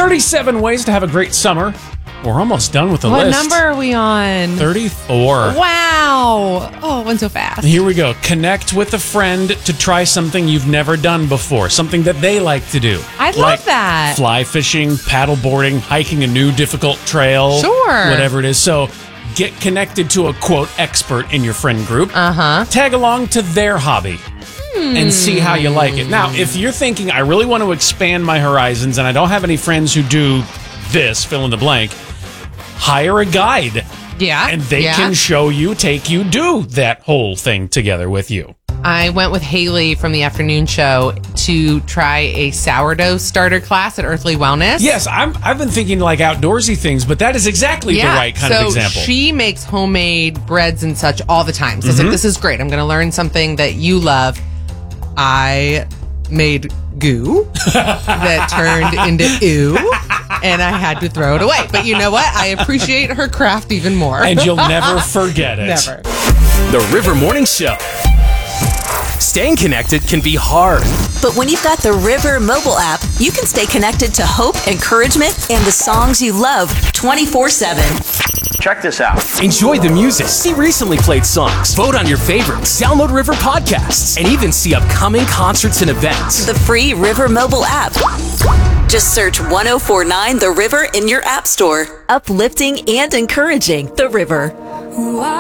37 ways to have a great summer. We're almost done with the What list. number are we on? 34. Wow. Oh, it went so fast. Here we go. Connect with a friend to try something you've never done before. Something that they like to do. I love that. Fly fishing, paddle boarding, hiking a new difficult trail. Sure. Whatever it is. So get connected to a, quote, expert in your friend group. Uh-huh. Tag along to their hobby. And see how you like it. Now, if you're thinking, I really want to expand my horizons and I don't have any friends who do this, fill in the blank, hire a guide. Yeah. And they can show you, take you, do that whole thing together with you. I went with Haley from the afternoon show to try a sourdough starter class at Earthly Wellness. Yes, I've been thinking like outdoorsy things, but that is exactly the right kind of example. So she makes homemade breads and such all the time. So it's like, this is great. I'm going to learn something that you love. I made goo that turned into ew, and I had to throw it away. But you know what? I appreciate her craft even more. And you'll never forget it. Never. The River Morning Show. Staying connected can be hard. But when you've got the River mobile app, you can stay connected to hope, encouragement, and the songs you love 24/7. Check this out. Enjoy the music, see recently played songs, vote on your favorites, download River podcasts, and even see upcoming concerts and events. The free River mobile app. Just search 1049 The River in your app store. Uplifting and encouraging The River.